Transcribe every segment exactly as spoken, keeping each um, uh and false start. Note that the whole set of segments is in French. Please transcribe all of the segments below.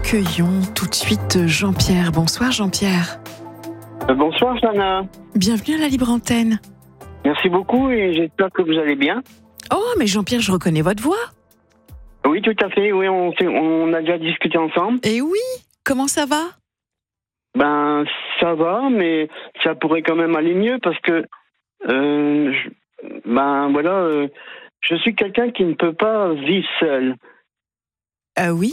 accueillons tout de suite Jean-Pierre. Bonsoir Jean-Pierre. Euh, bonsoir Sana. Bienvenue à la Libre Antenne. Merci beaucoup et j'espère que vous allez bien. Oh, mais Jean-Pierre, je reconnais votre voix. Oui, tout à fait. Oui, on, s'est- on a déjà discuté ensemble. Et oui, comment ça va? Ben, ça va, mais ça pourrait quand même aller mieux parce que, euh, je- ben voilà, euh, je suis quelqu'un qui ne peut pas vivre seul. Ah oui.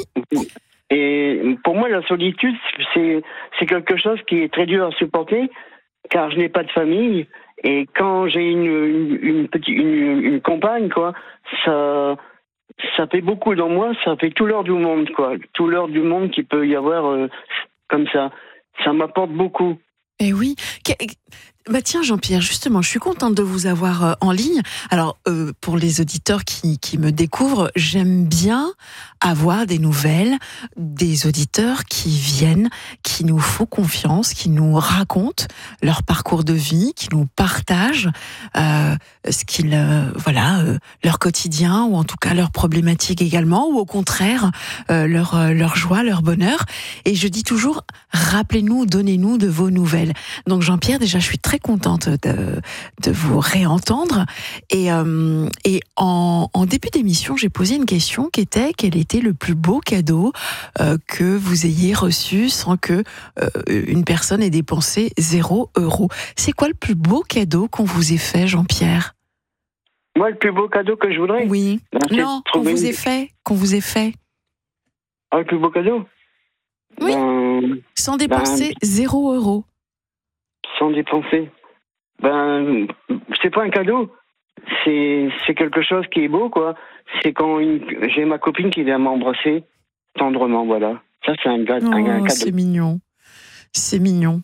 Et pour moi, la solitude, c'est c'est quelque chose qui est très dur à supporter, car je n'ai pas de famille. Et quand j'ai une, une, une petite une, une compagne, quoi, ça ça fait beaucoup dans moi. Ça fait tout l'heure du monde, quoi, tout l'heure du monde qu'il peut y avoir euh, comme ça. Ça m'apporte beaucoup. Eh oui. Que- Bah tiens Jean-Pierre, justement, je suis contente de vous avoir euh, en ligne. Alors, euh, pour les auditeurs qui, qui me découvrent, j'aime bien avoir des nouvelles des auditeurs qui viennent, qui nous font confiance, qui nous racontent leur parcours de vie, qui nous partagent euh, ce qu'ils, euh, voilà, euh, leur quotidien ou en tout cas leurs problématiques également, ou au contraire euh, leur euh, leur joie, leur bonheur. Et je dis toujours, rappelez-nous, donnez-nous de vos nouvelles. Donc Jean-Pierre, déjà, je suis très contente de, de vous réentendre. Et, euh, et en, en début d'émission, j'ai posé une question qui était: quel était le plus beau cadeau euh, que vous ayez reçu sans que euh, une personne ait dépensé zéro euro? C'est quoi le plus beau cadeau qu'on vous ait fait, Jean-Pierre? Moi, le plus beau cadeau que je voudrais. Oui. ben, c'est Non, de qu'on trouver vous une- ait fait, qu'on vous ait fait, Ah, le plus beau cadeau. Oui. Ben, sans dépenser zéro euro. sans dépenser. Ben, c'est pas un cadeau. C'est c'est quelque chose qui est beau, quoi. C'est quand une- j'ai ma copine qui vient m'embrasser tendrement, voilà. Ça, c'est un, ga- un, un Oh, cadeau. c'est mignon. C'est mignon.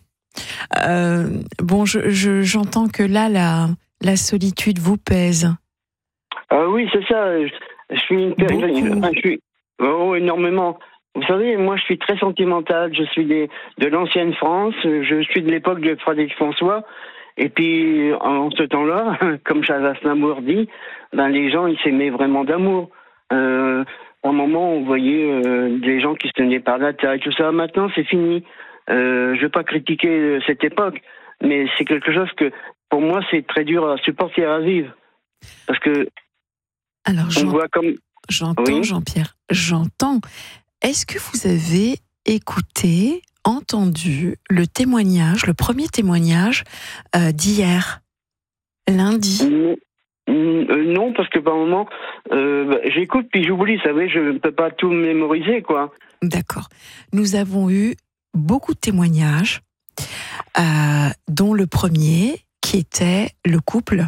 Euh, bon, je, je- j'entends que là, la, la solitude vous pèse. Ah oui, c'est ça. Je, je suis une personne. Beaucoup. Enfin, je suis oh, énormément. Vous savez, moi, je suis très sentimental. Je suis des, de l'ancienne France. Je suis de l'époque de Frédéric François. Et puis, en ce temps-là, comme Charles Aznavour dit, ben, les gens, ils s'aimaient vraiment d'amour. Euh, à un moment, on voyait euh, des gens qui se tenaient par la taille, tout ça. Maintenant, c'est fini. Euh, je ne veux pas critiquer euh, cette époque, mais c'est quelque chose que, pour moi, c'est très dur à supporter, à vivre. Parce que Alors, on j'en- voit comme... j'entends, Oui. Jean-Pierre, j'entends. Est-ce que vous avez écouté, entendu le témoignage, le premier témoignage euh, d'hier, lundi? Non, euh, non, parce que par moment, euh, bah, j'écoute puis j'oublie, vous savez, je ne peux pas tout mémoriser, quoi. D'accord. Nous avons eu beaucoup de témoignages, euh, dont le premier qui était le couple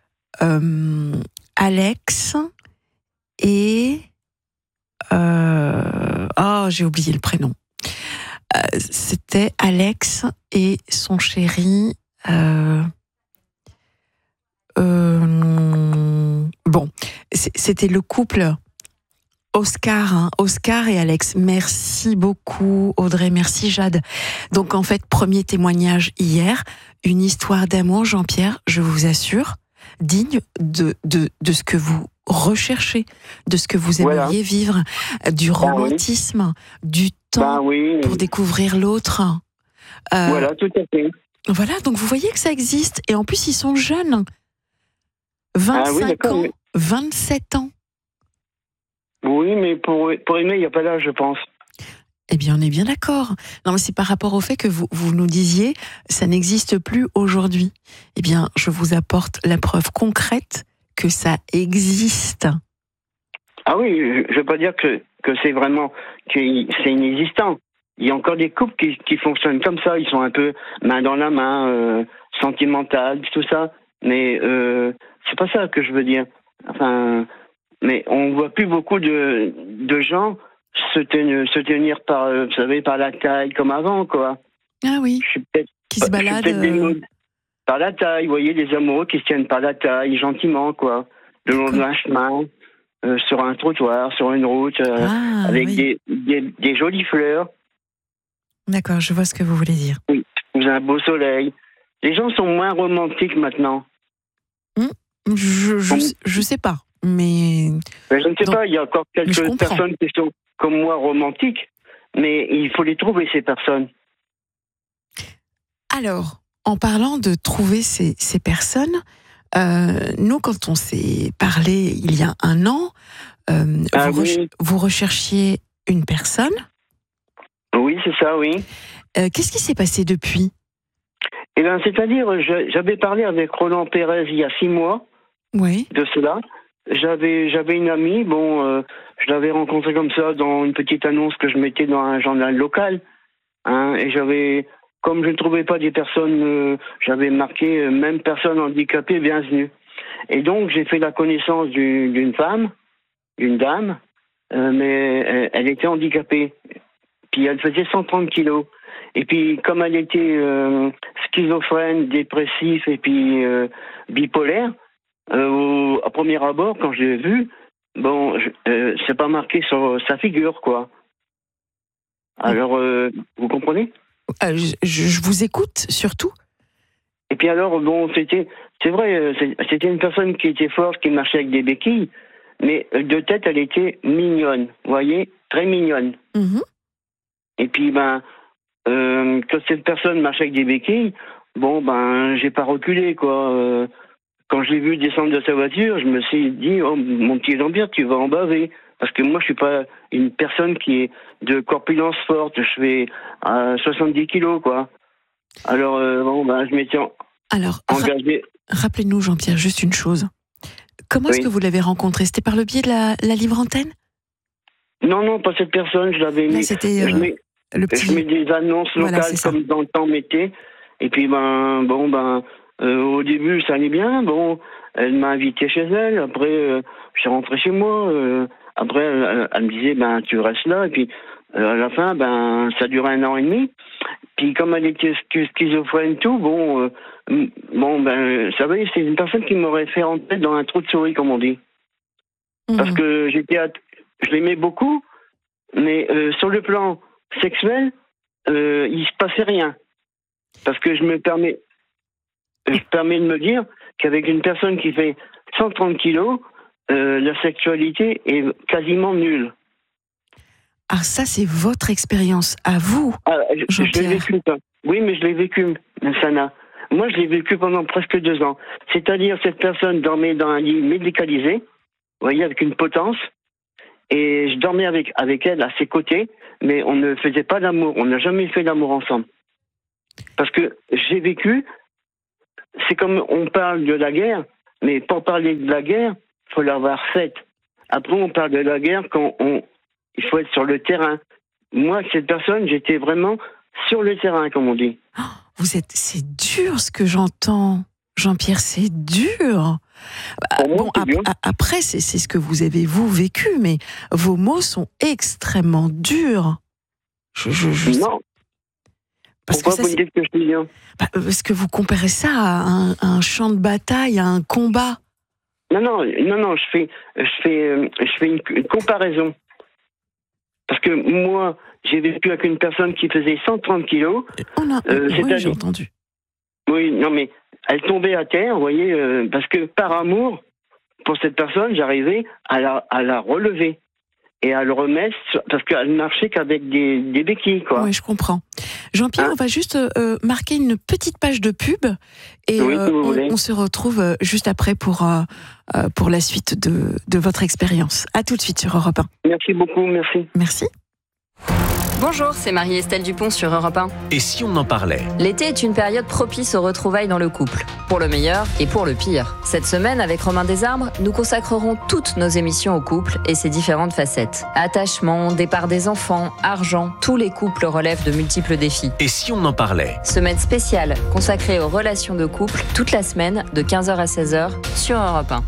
euh, Alex et... Euh, oh, j'ai oublié le prénom. Euh, c'était Alex et son chéri... Euh, euh, bon, c'est- c'était le couple... Oscar, hein, Oscar et Alex. Merci beaucoup, Audrey. Merci, Jade. Donc, en fait, premier témoignage hier, une histoire d'amour, Jean-Pierre, je vous assure, digne de, de, de ce que vous recherchez, de ce que vous Voilà. aimeriez vivre, du Ben oui. romantisme, du Ben temps oui, pour découvrir l'autre. Euh, voilà, tout à fait. voilà, donc vous voyez que ça existe. Et en plus, ils sont jeunes. vingt-cinq Ah oui, d'accord, ans, mais- vingt-sept ans. Oui, mais pour, pour aimer, il n'y a pas d'âge, je pense. Eh bien, on est bien d'accord. Non, mais c'est par rapport au fait que vous, vous nous disiez, ça n'existe plus aujourd'hui. Eh bien, je vous apporte la preuve concrète que ça existe. Ah oui, je ne veux pas dire que, que c'est vraiment, que c'est inexistant. Il y a encore des couples qui, qui fonctionnent comme ça, ils sont un peu main dans la main, euh, sentimental, tout ça. Mais euh, c'est pas ça que je veux dire. Enfin, mais on voit plus beaucoup de, de gens se tenir, se tenir par, euh, vous savez, par la taille comme avant, quoi. Ah oui, Je suis peut-être, qui se je suis baladent. peut-être euh, démodé. Par la taille, vous voyez, des amoureux qui se tiennent par la taille, gentiment, quoi. Le long D'accord. d'un chemin, euh, sur un trottoir, sur une route, euh, Ah, avec oui. des, des, des jolies fleurs, D'accord, je vois ce que vous voulez dire. sous un beau soleil. Les gens sont moins romantiques maintenant. Je, je, je sais pas, mais Mais je ne sais Donc, pas, il y a encore mais je quelques comprends. personnes qui sont, comme moi, romantiques. mais il faut les trouver, ces personnes. Alors, en parlant de trouver ces, ces personnes, euh, nous, quand on s'est parlé il y a un an, euh, Ah, vous, oui. rech- vous recherchiez une personne. Oui, c'est ça, oui. Euh, qu'est-ce qui s'est passé depuis ? Eh bien, c'est-à-dire, je- j'avais parlé avec Roland Pérez il y a six mois Oui. de cela. J'avais, j'avais une amie, bon, euh, je l'avais rencontrée comme ça dans une petite annonce que je mettais dans un journal local. Hein, et j'avais, comme je ne trouvais pas des personnes, euh, j'avais marqué euh, même personne handicapée bienvenue. Et donc, j'ai fait la connaissance du- d'une femme, d'une dame, euh, mais elle, elle était handicapée. Puis elle faisait cent trente kilos. Et puis, comme elle était euh, schizophrène, dépressive et puis euh, bipolaire, euh, au, à premier abord, quand je l'ai vue, bon, je, euh, c'est pas marqué sur sa figure, quoi. Alors, euh, vous comprenez ? Euh, je, je vous écoute surtout. Et puis alors, bon, c'était, c'est vrai, euh, c'est- c'était une personne qui était forte, qui marchait avec des béquilles, mais euh, de tête, elle était mignonne, vous voyez, très mignonne. Mhm. Et puis, ben, euh, quand cette personne marchait avec des béquilles, bon, ben, j'ai pas reculé, quoi. Euh, quand je l'ai vu descendre de sa voiture, je me suis dit, oh, mon petit Jean-Pierre, tu vas en baver. Parce que moi, je suis pas une personne qui est de corpulence forte. Je fais euh, soixante-dix kilos, quoi. Alors, euh, bon, ben, je m'étais en- Alors, ra- engagé. rappelez-nous, Jean-Pierre, juste une chose. Comment est-ce Oui. que vous l'avez rencontré ? C'était par le biais de la, la libre antenne ? Non, non, pas cette personne, je l'avais Là, mis. c'était Je euh, mets, le je petit. mets des annonces Voilà, locales c'est ça. comme dans le temps mettait. Et puis, ben, bon, ben, euh, au début, ça allait bien. Bon, elle m'a invité chez elle. Après, euh, je suis rentré chez moi. euh, après, elle, elle me disait, ben, tu restes là. Et puis, euh, à la fin, ben, ça durait un an et demi. Puis, comme elle était schi- schizophrène, tout, bon, euh, m- bon, ben, ça veut dire, c'est une personne qui m'aurait fait rentrer dans un trou de souris, comme on dit. Parce Mhm. que j'étais, at- je l'aimais beaucoup, mais euh, sur le plan sexuel, euh, il se passait rien. Parce que je me permets, je permets de me dire qu'avec une personne qui fait cent trente kilos, euh, la sexualité est quasiment nulle. Ah, ça, c'est votre expérience à vous. Ah, je, je l'ai Jean-Pierre. vécu, ça. Oui, mais je l'ai vécu, Sana. Moi, je l'ai vécu pendant presque deux ans. C'est-à-dire, cette personne dormait dans un lit médicalisé, vous voyez, avec une potence, et je dormais avec, avec elle à ses côtés, mais on ne faisait pas d'amour. On n'a jamais fait d'amour ensemble. Parce que j'ai vécu, c'est comme on parle de la guerre, mais pour parler de la guerre, il faut l'avoir faite. Après, on parle de la guerre quand on, il faut être sur le terrain. Moi, cette personne, j'étais vraiment sur le terrain, comme on dit. Oh, vous êtes, c'est dur ce que j'entends, Jean-Pierre, c'est dur. Ah, Pour moi, bon, c'est ap- dur. a- après, c'est, c'est ce que vous avez vous vécu, mais vos mots sont extrêmement durs. Je, je, je sais- Non. parce que Pourquoi ça, vous me c'est- dites que je suis bien? bah, parce que vous comparez ça à un, à un champ de bataille, à un combat. Non, non, non, non, je fais, je fais, euh, je fais une, une comparaison. Parce que moi, j'ai vécu avec une personne qui faisait cent trente kilos. On a, Euh, oui, c'est-à-dire- j'ai entendu. Oui, non, mais elle tombait à terre, vous voyez, euh, parce que par amour pour cette personne, j'arrivais à la, à la relever et à le remettre, sur- parce qu'elle marchait qu'avec des, des béquilles, quoi. Oui, je comprends. Jean-Pierre, Hein on va juste euh, marquer une petite page de pub et Oui, euh, si vous on, voulez. on se retrouve euh, juste après pour, euh, euh, pour la suite de, de votre expérience. À tout de suite sur Europe un. Merci beaucoup, merci. Merci. Bonjour, c'est Marie-Estelle Dupont sur Europe un. Et si on en parlait ? L'été est une période propice aux retrouvailles dans le couple, pour le meilleur et pour le pire. Cette semaine, avec Romain Desarbres, nous consacrerons toutes nos émissions au couple et ses différentes facettes. Attachement, départ des enfants, argent, tous les couples relèvent de multiples défis. Et si on en parlait ? Semaine spéciale consacrée aux relations de couple toute la semaine de quinze heures à seize heures sur Europe un.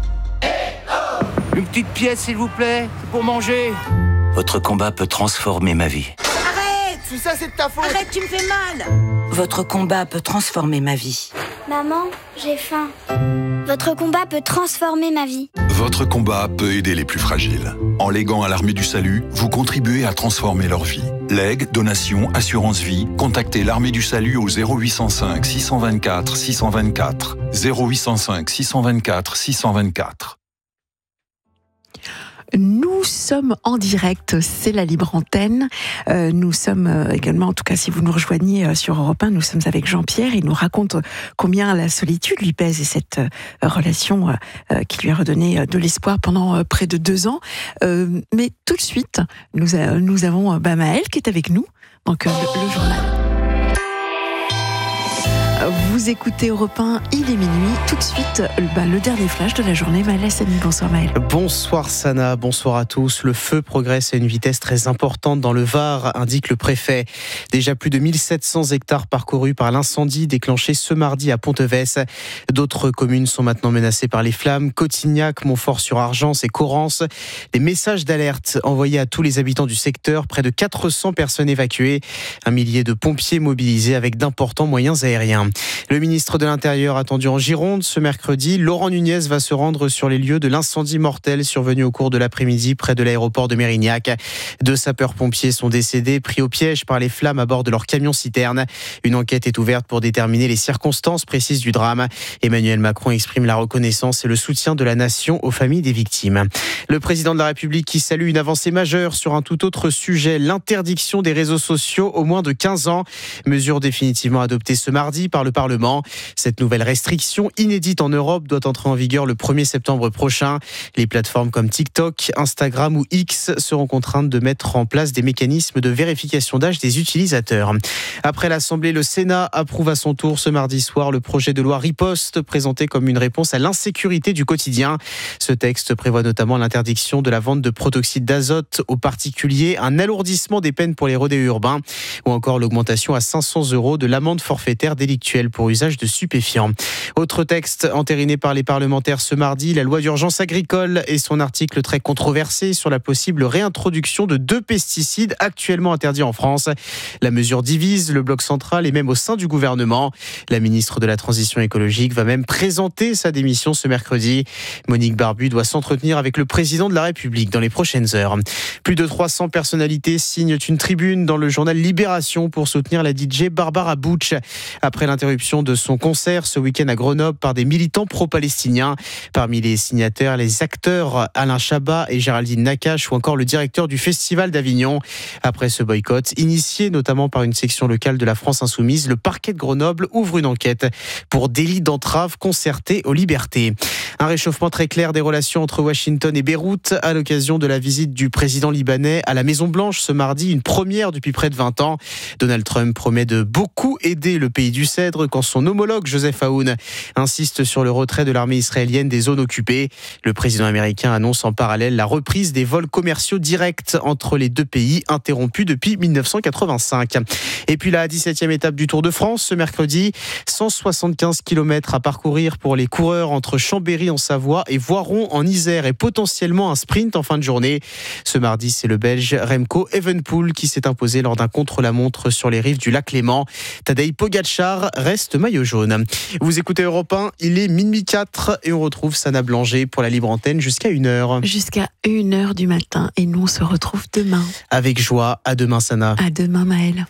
Une petite pièce, s'il vous plaît, c'est pour manger. Votre combat peut transformer ma vie. Arrête, tout ça, c'est de ta faute. Arrête, tu me fais mal. Votre combat peut transformer ma vie. Maman, j'ai faim. Votre combat peut transformer ma vie. Votre combat peut aider les plus fragiles. En léguant à l'Armée du Salut, vous contribuez à transformer leur vie. Legs, donations, assurance vie, contactez l'Armée du Salut au zéro huit cent cinq six cent vingt-quatre six cent vingt-quatre. zéro huit cent cinq six cent vingt-quatre six cent vingt-quatre. Nous sommes en direct, c'est la libre antenne. Euh, nous sommes euh, également, en tout cas si vous nous rejoignez euh, sur Europe un, nous sommes avec Jean-Pierre. Il nous raconte combien la solitude lui pèse et cette euh, relation euh, qui lui a redonné euh, de l'espoir pendant euh, près de deux ans. Euh, mais tout de suite, nous, a, nous avons euh, bah, Maëlle qui est avec nous, donc euh, le, le journal. Vous écoutez Europe un, il est minuit. Tout de suite, bah, le dernier flash de la journée. Maëlle Samy, bonsoir Maëlle. Bonsoir Sana, bonsoir à tous. Le feu progresse à une vitesse très importante dans le Var, indique le préfet. Déjà plus de mille sept cents hectares parcourus par l'incendie déclenché ce mardi à Ponteves. D'autres communes sont maintenant menacées par les flammes. Cotignac, Montfort-sur-Argence et Corrence. Des messages d'alerte envoyés à tous les habitants du secteur. Près de quatre cents personnes évacuées. Un millier de pompiers mobilisés avec d'importants moyens aériens. Le ministre de l'Intérieur attendu en Gironde ce mercredi. Laurent Nunez va se rendre sur les lieux de l'incendie mortel survenu au cours de l'après-midi près de l'aéroport de Mérignac. Deux sapeurs-pompiers sont décédés, pris au piège par les flammes à bord de leur camion-citerne. Une enquête est ouverte pour déterminer les circonstances précises du drame. Emmanuel Macron exprime la reconnaissance et le soutien de la nation aux familles des victimes. Le président de la République qui salue une avancée majeure sur un tout autre sujet, l'interdiction des réseaux sociaux aux moins de quinze ans. Mesure définitivement adoptée ce mardi par le Parlement. Cette nouvelle restriction, inédite en Europe, doit entrer en vigueur le premier septembre prochain. Les plateformes comme TikTok, Instagram ou X seront contraintes de mettre en place des mécanismes de vérification d'âge des utilisateurs. Après l'Assemblée, le Sénat approuve à son tour ce mardi soir le projet de loi Riposte, présenté comme une réponse à l'insécurité du quotidien. Ce texte prévoit notamment l'interdiction de la vente de protoxyde d'azote aux particuliers, un alourdissement des peines pour les rodéos urbains ou encore l'augmentation à cinq cents euros de l'amende forfaitaire délictuelle pour usage de stupéfiants. Autre texte entériné par les parlementaires ce mardi, la loi d'urgence agricole et son article très controversé sur la possible réintroduction de deux pesticides actuellement interdits en France. La mesure divise le bloc central et même au sein du gouvernement. La ministre de la Transition écologique va même présenter sa démission ce mercredi. Monique Barbu doit s'entretenir avec le président de la République dans les prochaines heures. Plus de trois cents personnalités signent une tribune dans le journal Libération pour soutenir la D J Barbara Butch. Après l'interruption de son concert ce week-end à Grenoble par des militants pro-palestiniens. Parmi les signataires, les acteurs Alain Chabat et Géraldine Nakache ou encore le directeur du Festival d'Avignon. Après ce boycott, initié notamment par une section locale de la France Insoumise, le parquet de Grenoble ouvre une enquête pour délit d'entrave concerté aux libertés. Un réchauffement très clair des relations entre Washington et Beyrouth à l'occasion de la visite du président libanais à la Maison-Blanche ce mardi, une première depuis près de vingt ans. Donald Trump promet de beaucoup aider le pays du Cèdre quand son homologue Joseph Aoun insiste sur le retrait de l'armée israélienne des zones occupées. Le président américain annonce en parallèle la reprise des vols commerciaux directs entre les deux pays interrompus depuis dix-neuf cent quatre-vingt-cinq. Et puis la dix-septième étape du Tour de France ce mercredi, cent soixante-quinze kilomètres à parcourir pour les coureurs entre Chambéry en Savoie et Voiron en Isère et potentiellement un sprint en fin de journée. Ce mardi, c'est le Belge Remco Evenepoel qui s'est imposé lors d'un contre-la-montre sur les rives du lac Léman. Tadej Pogacar reste maillot jaune. Vous écoutez Europe un, il est minuit quatre et on retrouve Sana Blanger pour la libre antenne jusqu'à une heure. Jusqu'à une heure du matin et nous on se retrouve demain. Avec joie, à demain Sana. À demain Maëlle.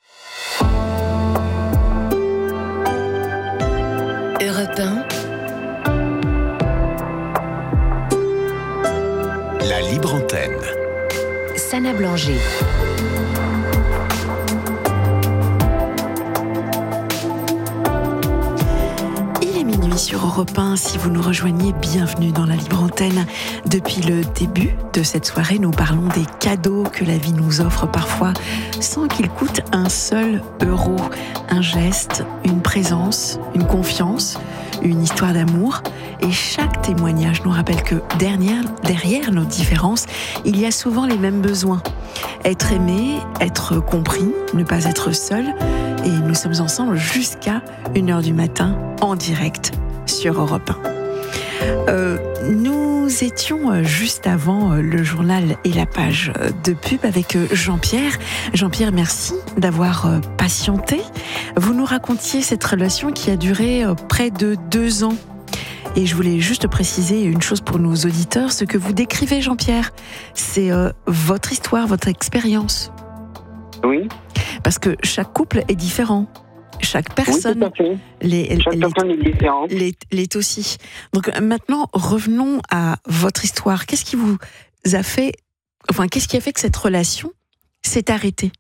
Europe un. La libre antenne. Sana Blanger. Sur Europe un, si vous nous rejoignez, bienvenue dans la libre antenne. Depuis le début de cette soirée, nous parlons des cadeaux que la vie nous offre parfois sans qu'ils coûtent un seul euro. Un geste, une présence, une confiance, une histoire d'amour. Et chaque témoignage nous rappelle que derrière, derrière nos différences, il y a souvent les mêmes besoins. Être aimé, être compris, ne pas être seul. Et nous sommes ensemble jusqu'à une heure du matin en direct sur Europe un. Euh, nous étions juste avant le journal et la page de pub avec Jean-Pierre. Jean-Pierre, merci d'avoir patienté. Vous nous racontiez cette relation qui a duré près de deux ans. Et je voulais juste préciser une chose pour nos auditeurs. Ce que vous décrivez, Jean-Pierre, c'est euh, votre histoire, votre expérience. Oui. Parce que chaque couple est différent. Chaque personne, oui, les, chaque les, personne est différente. L'est, l'est aussi. Donc maintenant, revenons à votre histoire. Qu'est-ce qui vous a fait, enfin, qu'est-ce qui a fait que cette relation s'est arrêtée?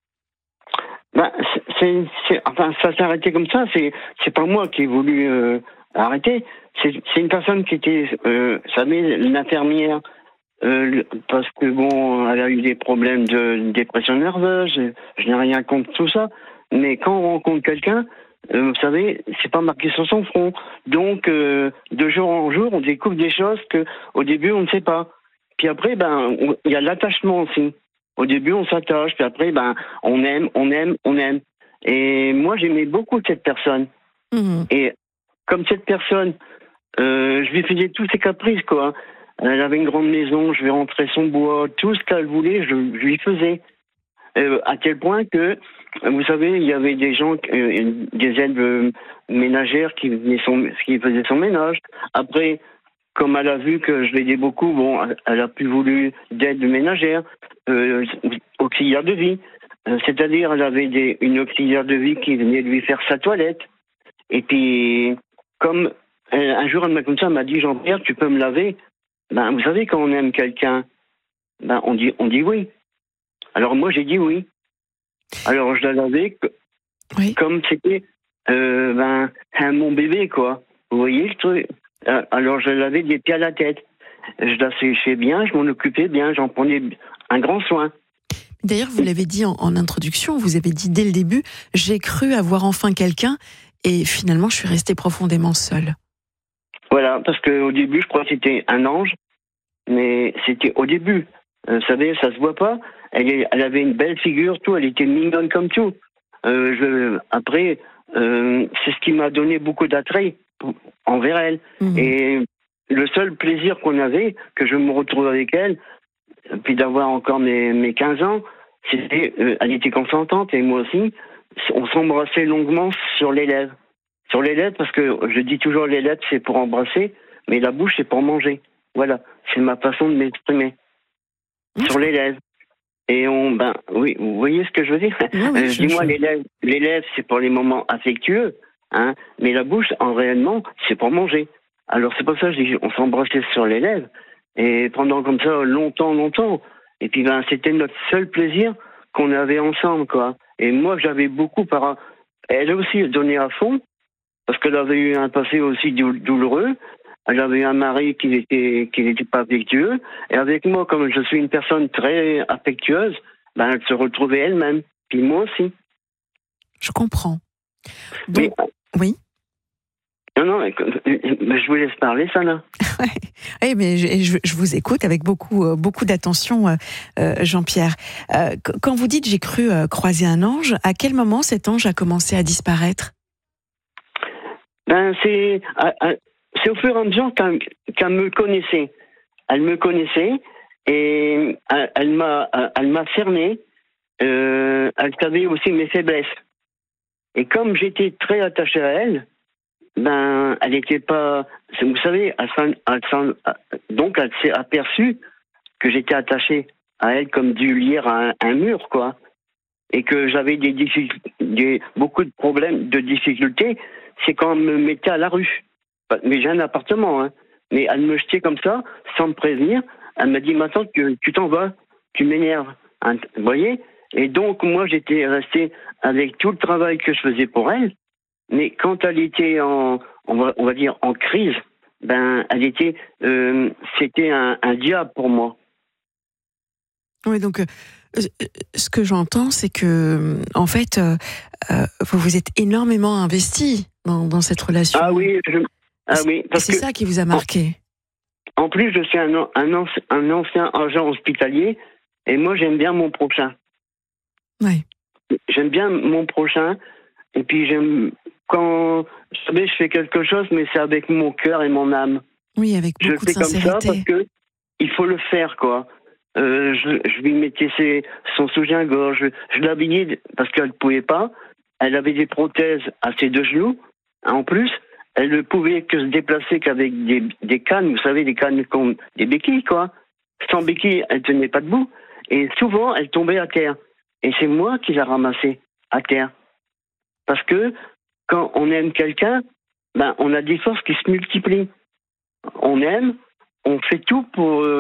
Ben, c'est, c'est, enfin, ça s'est arrêté comme ça. C'est, c'est pas moi qui ai voulu euh, arrêter. C'est, c'est une personne qui était, euh, vous savez, l'infirmière, euh, parce que bon, elle a eu des problèmes de dépression nerveuse. Je, je n'ai rien contre tout ça. Mais quand on rencontre quelqu'un, euh, vous savez, c'est pas marqué sur son front. Donc, euh, de jour en jour, on découvre des choses que, au début, on ne sait pas. Puis après, ben, il y a l'attachement aussi. Au début, on s'attache, puis après, ben, on aime, on aime, on aime. Et moi, j'aimais beaucoup cette personne. Mmh. Et comme cette personne, euh, je lui faisais tous ses caprices, quoi. Elle avait une grande maison, je lui rentrais son bois, tout ce qu'elle voulait, je, je lui faisais. Euh, à tel point que, vous savez, il y avait des gens, euh, des aides euh, ménagères qui, venaient son, qui faisaient son ménage. Après, comme elle a vu que je l'aidais beaucoup, bon, elle a plus voulu d'aide ménagère, euh, auxiliaire de vie. Euh, c'est-à-dire, elle avait des, une auxiliaire de vie qui venait lui faire sa toilette. Et puis, comme euh, un jour, elle m'a comme ça, elle m'a dit, Jean-Pierre, tu peux me laver? Ben, vous savez, quand on aime quelqu'un, ben, on dit, on dit oui. Alors moi, j'ai dit oui. Alors, je la lavais oui. comme c'était euh, ben, un, mon bébé, quoi. Vous voyez le truc? Alors, je lavais des pieds à la tête. Je la séchais bien, je m'en occupais bien, j'en prenais un grand soin. D'ailleurs, vous l'avez dit en, en introduction, vous avez dit dès le début, j'ai cru avoir enfin quelqu'un et finalement, je suis restée profondément seule. Voilà, parce qu'au début, je crois que c'était un ange, mais c'était au début. Euh, vous savez, ça se voit pas. Elle, est, elle avait une belle figure, tout. Elle était mignonne comme tout. Euh, je, après, euh, c'est ce qui m'a donné beaucoup d'attrait envers elle. Mmh. Et le seul plaisir qu'on avait, que je me retrouve avec elle, puis d'avoir encore mes, mes quinze ans, c'était, euh, elle était consentante et moi aussi. On s'embrassait longuement sur les lèvres. Sur les lèvres, parce que je dis toujours les lèvres, c'est pour embrasser, mais la bouche, c'est pour manger. Voilà, c'est ma façon de m'exprimer. Mmh. Sur les lèvres. Et on, ben, oui, vous voyez ce que je veux dire? Oui, oui, euh, Dis-moi, les lèvres, les lèvres, c'est pour les moments affectueux, hein, mais la bouche, en réellement, c'est pour manger. Alors c'est pour ça que je dis, on s'embrassait sur les lèvres, et pendant comme ça, longtemps, longtemps. Et puis, ben, c'était notre seul plaisir qu'on avait ensemble, quoi. Et moi, j'avais beaucoup par... Elle aussi donné à fond, parce qu'elle avait eu un passé aussi douloureux. Elle avait un mari qui n'était qui n'était pas affectueux. Et avec moi, comme je suis une personne très affectueuse, ben, elle se retrouvait elle-même. Puis moi aussi. Je comprends. Donc, mais, oui. Non, non, mais, mais je vous laisse parler, ça, là. Oui, mais je, je, je vous écoute avec beaucoup, beaucoup d'attention, euh, Jean-Pierre. Euh, quand vous dites « j'ai cru euh, croiser un ange », à quel moment cet ange a commencé à disparaître? Ben, c'est... À, à, C'est au fur et à mesure qu'elle, qu'elle me connaissait. Elle me connaissait et elle, elle m'a, elle m'a cerné. Euh, elle savait aussi mes faiblesses. Et comme j'étais très attaché à elle, ben, elle n'était pas. Vous savez, elle, elle, elle, donc elle s'est aperçue que j'étais attaché à elle comme du lierre à un, un mur, quoi. Et que j'avais des difficultés, beaucoup de problèmes, de difficultés. C'est quand on me mettait à la rue. Mais j'ai un appartement, hein. Mais elle me jetait comme ça, sans me prévenir. Elle m'a dit, maintenant, tu, tu t'en vas, tu m'énerves. Hein, vous voyez? Et donc, moi, j'étais resté avec tout le travail que je faisais pour elle. Mais quand elle était en, on va, on va dire, en crise, ben, elle était, euh, c'était un, un diable pour moi. Oui, donc, euh, ce que j'entends, c'est que, en fait, euh, euh, vous vous êtes énormément investi dans, dans cette relation. Ah oui, je... Ah oui, parce c'est que, ça qui vous a marqué. En, en plus, je suis un, un, un ancien agent hospitalier et moi, j'aime bien mon prochain. Oui. J'aime bien mon prochain et puis j'aime quand vous savez, je fais quelque chose, mais c'est avec mon cœur et mon âme. Oui, avec beaucoup de sincérité. Je fais comme ça parce que il faut le faire, quoi. Euh, je, je lui mettais ses, son soutien-gorge, je, je l'habillais parce qu'elle ne pouvait pas. Elle avait des prothèses à ses deux genoux, en plus. Elle ne pouvait que se déplacer qu'avec des, des cannes, vous savez, des cannes comme des béquilles, quoi. Sans béquilles, elle ne tenait pas debout. Et souvent, elle tombait à terre. Et c'est moi qui la ramassais à terre. Parce que quand on aime quelqu'un, ben, on a des forces qui se multiplient. On aime, on fait tout pour, euh,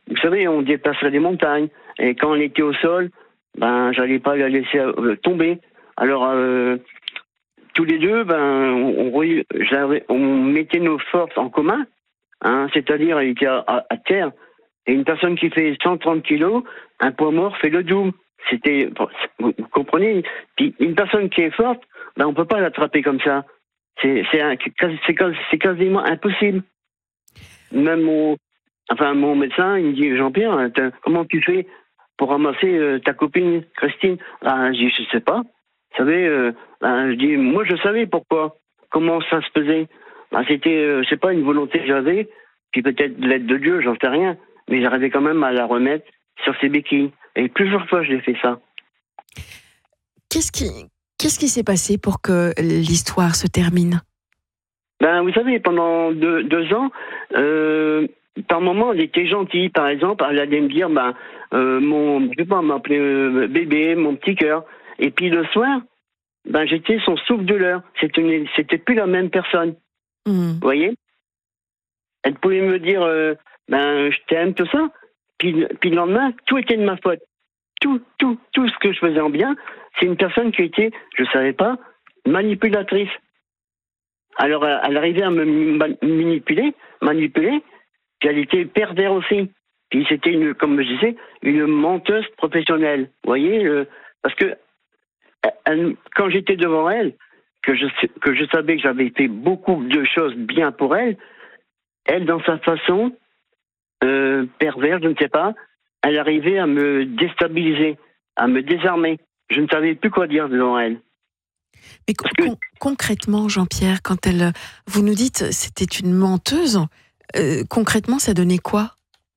vous savez, on déplacerait des montagnes. Et quand on était au sol, ben, j'allais pas la laisser euh, tomber. Alors, euh, tous les deux, ben, on, on, on mettait nos forces en commun. Hein, c'est-à-dire, elle était à, à, à terre. Et une personne qui fait cent trente kilos, un poids mort fait le double. C'était, vous comprenez? Puis une personne qui est forte, ben, on peut pas l'attraper comme ça. C'est, c'est, un, c'est, c'est quasiment impossible. Même mon, enfin, mon médecin, il me dit, Jean-Pierre, comment tu fais pour ramasser euh, ta copine, Christine? Ben, je dis, je sais pas. Vous savez, euh, ben, je dis, moi, je savais pourquoi. Comment ça se faisait? Ben, c'était, euh, c'est pas une volonté que j'avais, puis peut-être de l'aide de Dieu, j'en sais rien. Mais j'arrivais quand même à la remettre sur ses béquilles. Et plusieurs fois, j'ai fait ça. Qu'est-ce qui, qu'est-ce qui s'est passé pour que l'histoire se termine? Ben, vous savez, pendant deux, deux ans, euh, par moment, elle était gentille. Par exemple, elle allait me dire, ben, euh, mon, je sais pas, m'appeler euh, bébé, mon petit cœur. Et puis le soir, ben, j'étais son souffle-douleur. C'était, une, c'était plus la même personne. Mmh. Vous voyez? Elle pouvait me dire, euh, ben, je t'aime, tout ça. Puis, puis le lendemain, tout était de ma faute. Tout, tout, tout ce que je faisais en bien, c'est une personne qui était, je savais pas, manipulatrice. Alors, elle arrivait à me manipuler, manipuler, puis elle était pervers aussi. Puis c'était, une, comme je disais, une menteuse professionnelle. Vous voyez, euh, parce que elle, quand j'étais devant elle, que je, que je savais que j'avais fait beaucoup de choses bien pour elle, elle, dans sa façon, euh, perverse, je ne sais pas, elle arrivait à me déstabiliser, à me désarmer. Je ne savais plus quoi dire devant elle. Mais con- que... concrètement, Jean-Pierre, quand elle, vous nous dites c'était une menteuse, euh, concrètement, ça donnait quoi?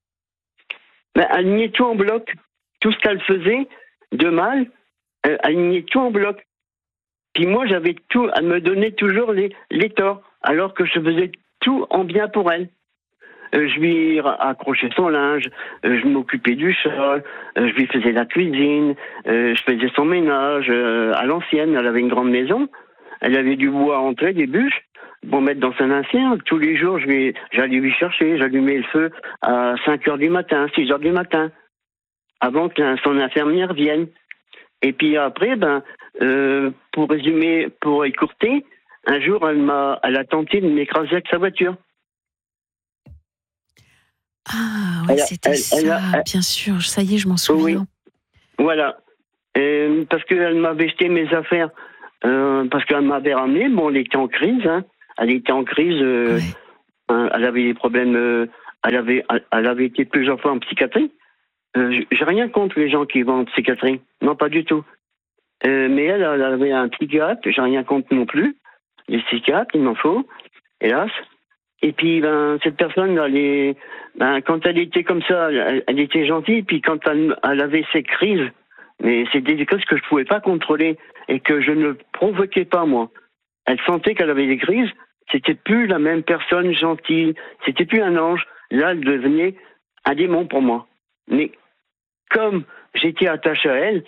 Ben, elle niait tout en bloc. Tout ce qu'elle faisait de mal, euh, elle niait tout en bloc. Puis moi, j'avais tout, elle me donnait toujours les, les torts, alors que je faisais tout en bien pour elle. Euh, je lui accrochais son linge, euh, je m'occupais du sol, euh, je lui faisais la cuisine, euh, je faisais son ménage. Euh, à l'ancienne, elle avait une grande maison, elle avait du bois à entrer, des bûches, pour mettre dans son ancien. Tous les jours, je lui, j'allais lui chercher, j'allumais le feu à cinq heures du matin, six heures du matin, avant que son infirmière vienne. Et puis après, ben, euh, pour résumer, pour écourter, un jour, elle m'a, elle a tenté de m'écraser avec sa voiture. Ah, oui, c'était elle, ça, elle a, elle, bien sûr. Ça y est, je m'en souviens. Oui. Voilà. Euh, parce qu'elle m'avait jeté mes affaires, euh, parce qu'elle m'avait ramené. Bon, elle était en crise. Hein. Elle était en crise. Euh, oui. hein, elle avait des problèmes. Euh, elle, avait, elle avait été plusieurs fois en psychiatrie. Euh, j'ai rien contre les gens qui vont en psychiatrie. Non, pas du tout. Euh, mais elle, elle avait un psychiatre. J'ai rien contre non plus. Les psychiatres, il m'en faut. Hélas. Et puis, ben, cette personne, elle est, ben, quand elle était comme ça, elle, elle était gentille. Puis quand elle, elle avait ses crises, mais c'était des crises que je ne pouvais pas contrôler et que je ne provoquais pas, moi. Elle sentait qu'elle avait des crises. C'était plus la même personne gentille. C'était plus un ange. Là, elle devenait un démon pour moi. Mais comme j'étais attaché à elle,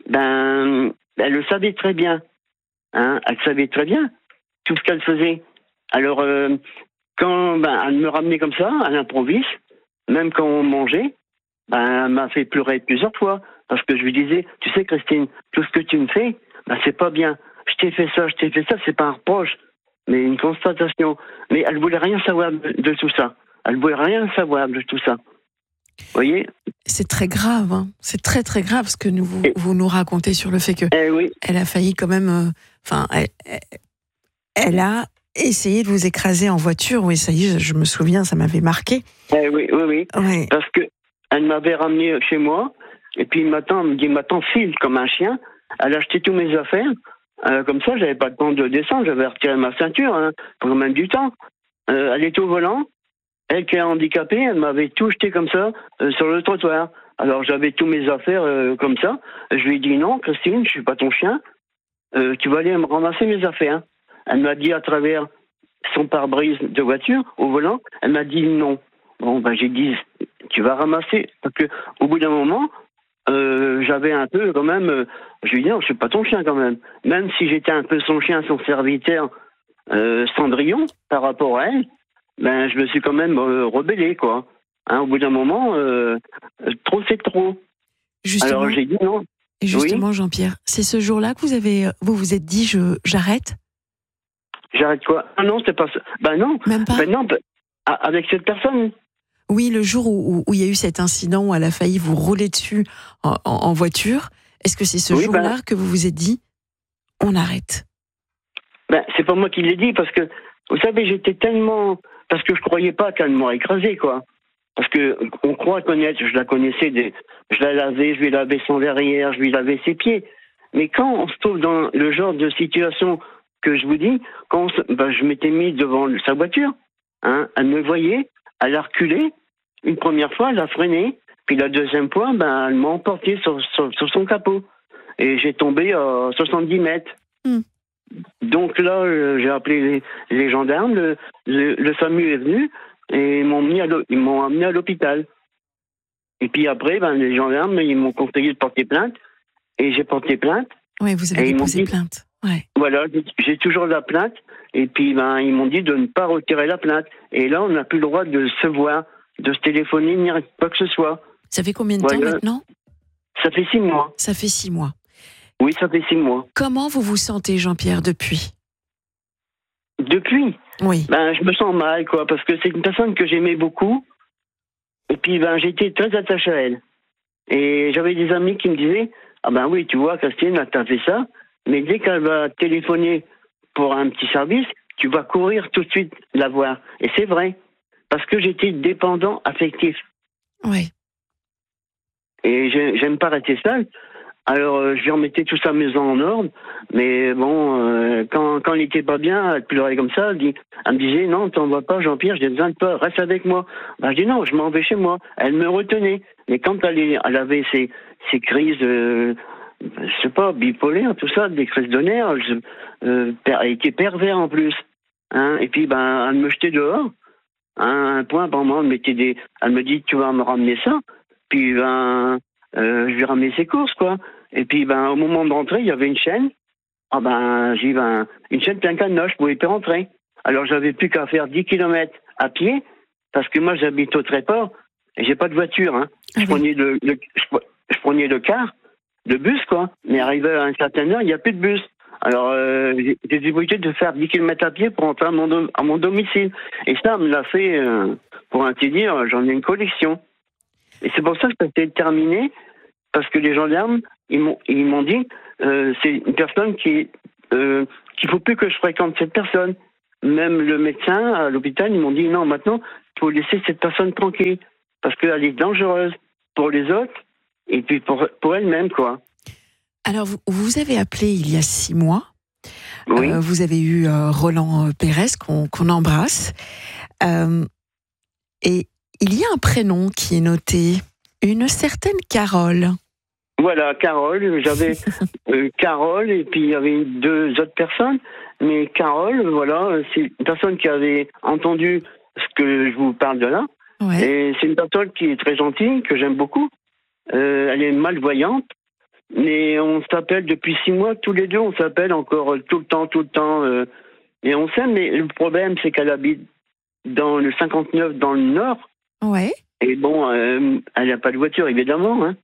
ben, elle le savait très bien. Hein, elle savait très bien tout ce qu'elle faisait. Alors, euh, quand ben, elle me ramenait comme ça, à l'improviste, même quand on mangeait, ben, elle m'a fait pleurer plusieurs fois. Parce que je lui disais, tu sais Christine, tout ce que tu me fais, ben, c'est pas bien. Je t'ai fait ça, je t'ai fait ça, c'est pas un reproche, mais une constatation. Mais elle voulait rien savoir de, de tout ça. Elle voulait rien savoir de tout ça. Vous voyez ? C'est très grave, hein. C'est très très grave ce que nous, vous, vous nous racontez sur le fait que eh oui. elle a failli quand même... Enfin, euh, elle, elle a... essayer de vous écraser en voiture, oui, ça y est, je me souviens, ça m'avait marqué. Eh oui, oui, oui. Ouais. Parce que elle m'avait ramené chez moi, et puis maintenant, elle me dit, maintenant, file comme un chien. Elle a acheté tous mes affaires. Euh, comme ça, j'avais pas de temps de descendre, j'avais retiré ma ceinture, hein, pour même du temps. Euh, elle était au volant. Elle qui est handicapée, elle m'avait tout jeté comme ça, euh, sur le trottoir. Alors, j'avais tous mes affaires euh, comme ça. Je lui ai dit, non, Christine, je suis pas ton chien. Euh, tu vas aller me ramasser mes affaires. Elle m'a dit à travers son pare-brise de voiture, au volant, elle m'a dit non. Bon, ben j'ai dit, tu vas ramasser. Parce que au bout d'un moment, euh, j'avais un peu quand même, euh, je lui ai dit non, je suis pas ton chien quand même. Même si j'étais un peu son chien, son serviteur, euh, Cendrillon, par rapport à elle, ben je me suis quand même euh, rebellé, quoi. Hein, au bout d'un moment, euh, trop c'est trop. Justement, Alors j'ai dit non. et justement Oui. Jean-Pierre, c'est ce jour-là que vous avez, vous vous êtes dit, je, j'arrête? J'arrête quoi? Ah non, c'est pas ça. Ben non. Même pas? Ben non, ben, a- avec cette personne. Oui, le jour où, où- où il y a eu cet incident où elle a failli vous rouler dessus en, en- en voiture, est-ce que c'est ce Oui, jour-là ben- que vous vous êtes dit, on arrête? Ben, c'est pas moi qui l'ai dit, parce que, vous savez, j'étais tellement... Parce que je croyais pas qu'elle m'aurait écrasé, quoi. Parce que on croit connaître, je la connaissais, des, je la lavais, je lui lavais son derrière, je lui lavais ses pieds. Mais quand on se trouve dans le genre de situation que je vous dis, quand on se- ben, je m'étais mis devant sa voiture, hein, elle me voyait, elle a reculé, une première fois, elle a freiné, puis la deuxième fois, ben, elle m'a emporté sur, sur, sur son capot. Et j'ai tombé à soixante-dix mètres. Hmm. Donc là, euh, j'ai appelé les, les gendarmes, le, le, le SAMU est venu, et ils m'ont mis à l'hô- ils m'ont amené à l'hôpital. Et puis après, ben, les gendarmes, ils m'ont conseillé de porter plainte, et j'ai porté plainte. Oui, vous Et avez ils m'ont déposé dit- plainte. Ouais. Voilà, j'ai- j'ai toujours la plainte, et puis ben, ils m'ont dit de ne pas retirer la plainte. Et là, on n'a plus le droit de se voir, de se téléphoner, ni rien- quoi que ce soit. Ça fait combien de temps Voilà. maintenant? Ça fait six mois. Ça fait six mois. Oui, ça fait six mois. Comment vous vous sentez, Jean-Pierre, depuis? Depuis, Oui. ben, je me sens mal, quoi, parce que c'est une personne que j'aimais beaucoup, et puis ben, j'étais très attaché à elle. Et j'avais des amis qui me disaient, ah ben oui, tu vois, Christine, elle t'a fait ça, mais dès qu'elle va téléphoner pour un petit service, tu vas courir tout de suite la voir. Et c'est vrai, parce que j'étais dépendant affectif. Oui. Et j'ai- j'aime pas rester seul. Alors, euh, je lui remettais toute sa maison en ordre. Mais bon, euh, quand, quand il était pas bien, elle pleurait comme ça. Elle, dit, elle me disait, non, t'en vas pas, Jean-Pierre, j'ai besoin de toi, reste avec moi. Ben, je dis, non, je m'en vais chez moi. Elle me retenait. Mais quand elle, est- elle avait ses, ses crises, euh, je sais pas, bipolaires, tout ça, des crises de nerfs, je- euh, per- elle était pervers en plus. Hein. Et puis, ben, elle me jetait dehors. Hein, un point, par moment, elle, mettait des... elle me dit, tu vas me ramener ça. Puis, ben, euh, je lui ramenais ses courses, quoi. Et puis, ben, au moment de rentrer, il y avait une chaîne. Ah ben, j'ai dit, ben, une chaîne plein cadenas, je pouvais plus rentrer. Alors, j'avais plus qu'à faire dix kilomètres à pied, parce que moi, j'habite au Tréport, et j'ai pas de voiture, hein. Ah je, oui. prenais le, le- je, je prenais le car, le bus, quoi. Mais arrivé à une certaine heure, il n'y a plus de bus. Alors, euh, j'ai j'ai été obligé de faire dix kilomètres à pied pour rentrer à mon, dom- à mon domicile. Et ça, elle me l'a fait, euh, pour ainsi dire, j'en ai une collection. Et c'est pour ça que ça s'est terminé, parce que les gendarmes, ils m'ont, ils m'ont dit, euh, c'est une personne qui, euh, qu'il faut plus que je fréquente cette personne. Même le médecin à l'hôpital, ils m'ont dit, non, maintenant, il faut laisser cette personne tranquille, parce qu'elle est dangereuse pour les autres, et puis pour, pour elle-même, quoi. Alors, vous, vous avez appelé il y a six mois. Oui. Euh, vous avez eu euh, Roland euh, Pérez, qu'on qu'on embrasse. Euh, et il y a un prénom qui est noté, une certaine Carole. Voilà, Carole, j'avais euh, Carole, et puis il y avait deux autres personnes, mais Carole, voilà, c'est une personne qui avait entendu ce que je vous parle de là, Ouais. et c'est une personne qui est très gentille, que j'aime beaucoup. Euh, elle est malvoyante, mais on s'appelle depuis six mois, tous les deux, on s'appelle encore tout le temps, tout le temps, euh, et on s'aime, mais le problème, c'est qu'elle habite dans le cinquante-neuf, dans le nord, Ouais. et bon, euh, elle n'a pas de voiture, évidemment, hein.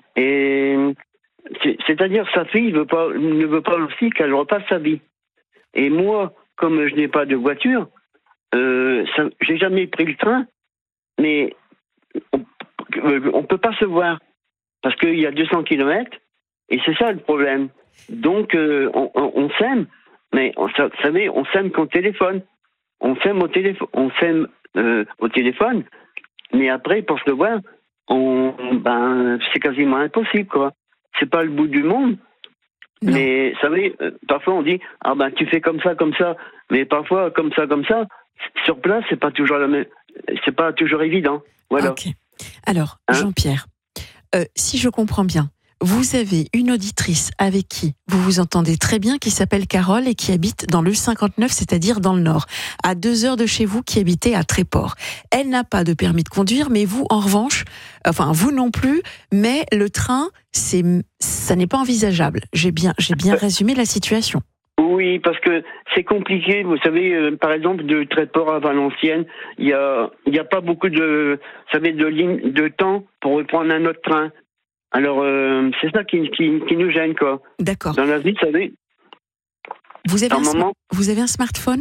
Et c'est- c'est-à-dire sa fille veut pas, ne veut pas aussi qu'elle repasse sa vie. Et moi, comme je n'ai pas de voiture, euh, ça- j'ai jamais pris le train, mais on ne peut pas se voir parce qu'il y a deux cents kilomètres et c'est ça le problème. Donc euh, on, on, on s'aime, mais on, vous savez, on s'aime qu'au téléphone. On s'aime au téléphone, on s'aime euh, au téléphone, mais après pour se voir, on, ben c'est quasiment impossible, quoi. C'est pas le bout du monde. Non. Mais, vous savez, euh, parfois on dit, ah ben tu fais comme ça, comme ça, mais parfois comme ça, comme ça, sur place, c'est pas toujours la même, c'est pas toujours évident. Voilà. Ok. Alors, Hein Jean-Pierre, euh, si je comprends bien, vous avez une auditrice avec qui vous vous entendez très bien, qui s'appelle Carole et qui habite dans le cinquante-neuf, c'est-à-dire dans le Nord, à deux heures de chez vous, qui habitez à Tréport. Elle n'a pas de permis de conduire, mais vous, en revanche, enfin vous non plus, mais le train, c'est, ça n'est pas envisageable. J'ai bien, j'ai bien résumé la situation. Oui, parce que c'est compliqué. Vous savez, euh, par exemple, de Tréport à Valenciennes, il y a, il y a pas beaucoup de, vous savez, de lignes, de temps pour reprendre un autre train. Alors, euh, c'est ça qui, qui, qui nous gêne, quoi. D'accord. Dans la vie, vous savez. Vous avez, un, un moment... vous avez un smartphone?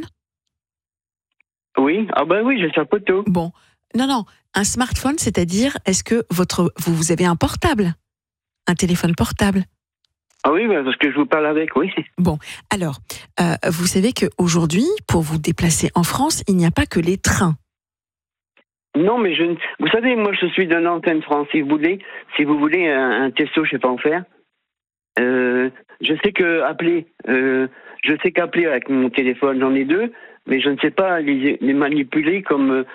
Oui. Ah ben oui, j'ai sa photo. Bon. Non, non. Un smartphone, c'est-à-dire, est-ce que votre, vous, vous avez un portable? Un téléphone portable? Ah oui, parce que je vous parle avec, oui. Bon, alors, euh, vous savez qu'aujourd'hui, pour vous déplacer en France, il n'y a pas que les trains. Non, mais je ne... Vous savez, moi, je suis d'un antenne France. Si vous voulez, si vous voulez un, un testo, je sais pas en faire. Euh, je sais que appeler, euh, je sais qu'appeler avec mon téléphone, j'en ai deux, mais je ne sais pas les, les manipuler comme euh,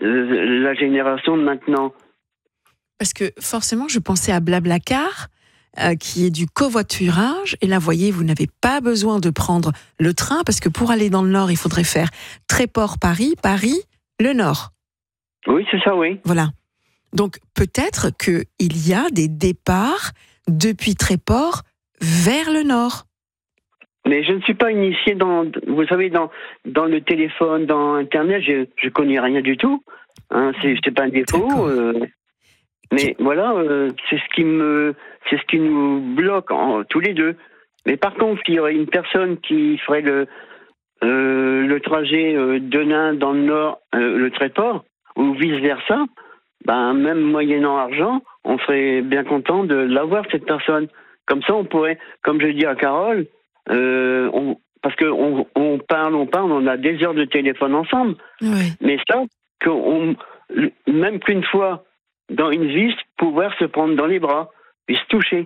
la génération de maintenant. Parce que forcément, je pensais à Blablacar, euh, qui est du covoiturage. Et là, vous voyez, vous n'avez pas besoin de prendre le train, parce que pour aller dans le Nord, il faudrait faire Tréport-Paris, Paris, le Nord. Oui, c'est ça, oui. Voilà. Donc, peut-être qu'il y a des départs depuis Tréport vers le Nord. Mais je ne suis pas initié dans, vous savez, dans, dans le téléphone, dans Internet, je je connais rien du tout. Hein, c'est, c'est pas un défaut. Euh, mais voilà, euh, c'est ce qui me, c'est ce qui nous bloque en, tous les deux. Mais par contre, s'il y aurait une personne qui ferait le, euh, le trajet euh, de Nain dans le Nord, euh, le Tréport, ou vice versa, ben même moyennant argent, on serait bien content de l'avoir cette personne. Comme ça, on pourrait, comme je dis à Carole. Euh, on, parce que on, on parle, on parle, on a des heures de téléphone ensemble. Oui. Mais ça, qu'on, même qu'une fois dans une vie, pouvoir se prendre dans les bras et se toucher.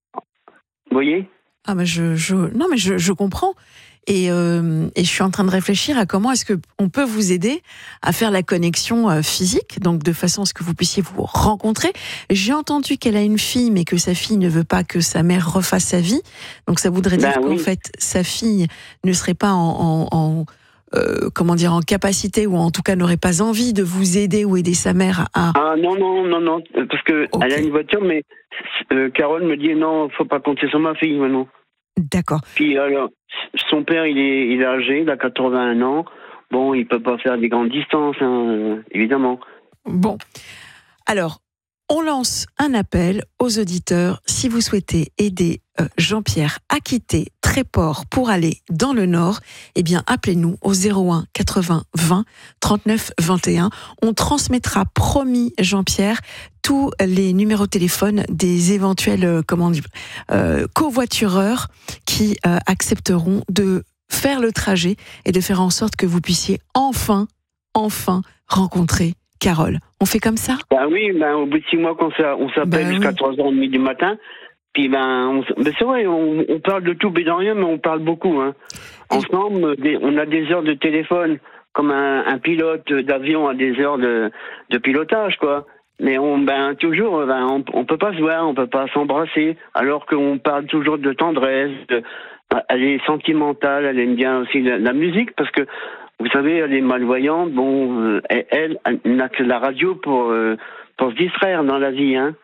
Vous voyez? Ah mais je, je, non mais je, je comprends. Et, euh, et je suis en train de réfléchir à comment est-ce qu'on peut vous aider à faire la connexion euh, physique, donc de façon à ce que vous puissiez vous rencontrer. J'ai entendu qu'elle a une fille, mais que sa fille ne veut pas que sa mère refasse sa vie. Donc ça voudrait dire ben qu'en oui. fait, sa fille ne serait pas en, en, en euh, comment dire, en capacité, ou en tout cas n'aurait pas envie de vous aider ou aider sa mère à... Ah non, non, non, non, parce que okay. Elle a une voiture, mais euh, Carole me dit non, faut pas compter sur ma fille maintenant. D'accord. Puis alors, son père, il est, il est âgé, il a quatre-vingt-un ans. Bon, il peut pas faire des grandes distances, hein, évidemment. Bon, alors, on lance un appel aux auditeurs. Si vous souhaitez aider euh, Jean-Pierre à quitter Tréport pour aller dans le Nord, eh bien, appelez-nous au zéro un quatre-vingts vingt trente-neuf vingt et un. On transmettra, promis Jean-Pierre, tous les numéros de téléphone des éventuels euh, comment dire, euh, covoitureurs qui euh, accepteront de faire le trajet et de faire en sorte que vous puissiez enfin, enfin rencontrer Carole. On fait comme ça? Ben oui, ben au bout de six mois qu'on on s'appelle ben jusqu'à oui. trois heures trente du matin. Puis ben, on, ben c'est vrai, on, on parle de tout et de rien, mais on parle beaucoup. Hein. Ensemble, des, on a des heures de téléphone, comme un, un pilote d'avion a des heures de, de pilotage, quoi. Mais on, ben toujours, ben, on, on peut pas se voir, on peut pas s'embrasser, alors qu'on parle toujours de tendresse. De, elle est sentimentale, elle aime bien aussi la, la musique, parce que vous savez, elle est malvoyante. Bon, euh, elle, elle n'a que la radio pour euh, pour se distraire dans la vie, hein.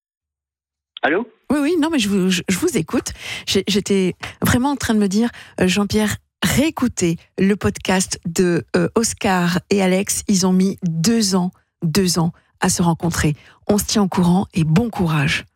Allô? Oui, oui, non, mais je vous, je, je vous écoute. J'ai, j'étais vraiment en train de me dire, euh, Jean-Pierre, réécoutez le podcast de euh, Oscar et Alex. Ils ont mis deux ans, deux ans à se rencontrer. On se tient au courant et bon courage.